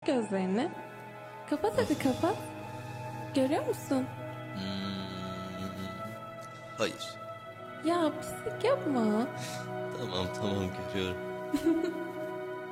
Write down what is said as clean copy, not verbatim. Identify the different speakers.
Speaker 1: gözlerini. Kapat hadi kapat. Görüyor musun?
Speaker 2: Hayır.
Speaker 1: Ya pislik yapma.
Speaker 2: Tamam görüyorum.